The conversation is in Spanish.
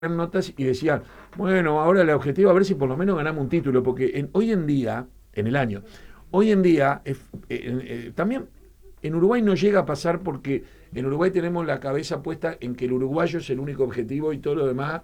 notas y decían, bueno, ahora el objetivo a ver si por lo menos ganamos un título, porque hoy en día, en el año, hoy en día, también en Uruguay no llega a pasar porque en Uruguay tenemos la cabeza puesta en que el uruguayo es el único objetivo y todo lo demás